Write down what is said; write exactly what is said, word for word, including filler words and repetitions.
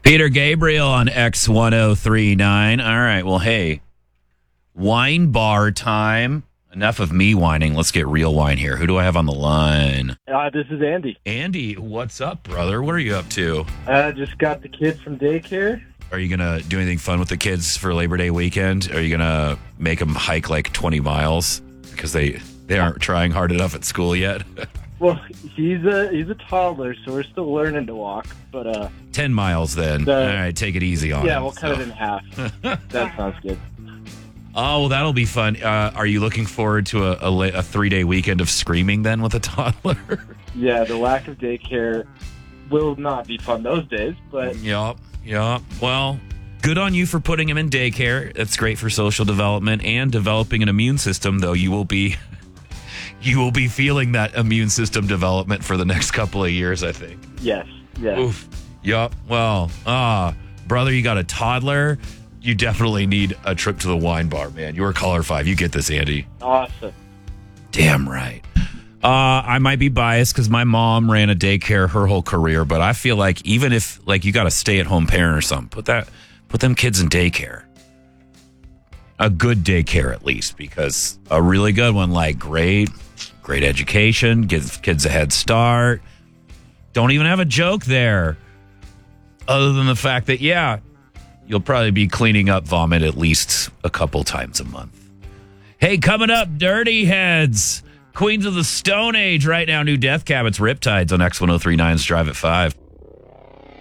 Peter Gabriel on X ten thirty-nine. All right, well, hey, wine bar time. Enough of me whining. Let's get real wine here. Who do I have on the line? Uh, this is Andy. Andy, what's up, brother? What are you up to? I just got the kids from daycare. Are you going to do anything fun with the kids for Labor Day weekend? Are you going to make them hike like twenty miles because they, they aren't trying hard enough at school yet? Well, he's a he's a toddler, so we're still learning to walk. But uh, ten miles then. The, All right, take it easy on yeah, him, we'll cut so. it in half. That sounds good. Oh, well, that'll be fun. Uh, are you looking forward to a, a, a three-day weekend of screaming then with a toddler? Yeah, the lack of daycare will not be fun those days, but... Yep, yep. Well, good on you for putting him in daycare. That's great for social development and developing an immune system, though you will be... You will be feeling that immune system development for the next couple of years, I think. Yes, yes. Oof. Yup. Well, ah, brother, you got a toddler. You definitely need a trip to the wine bar, man. You're a caller five. You get this, Andy. Awesome. Damn right. Uh, I might be biased because my mom ran a daycare her whole career, but I feel like even if like you got a stay-at-home parent or something, put that, put them kids in daycare. A good daycare at least, because a really good one, like great, great education, gives kids a head start. Don't even have a joke there, other than the fact that yeah, you'll probably be cleaning up vomit at least a couple times a month. Hey, coming up, Dirty Heads, Queens of the Stone Age right now. New Death Cabin's Riptides on X ten thirty-nine's Drive at five.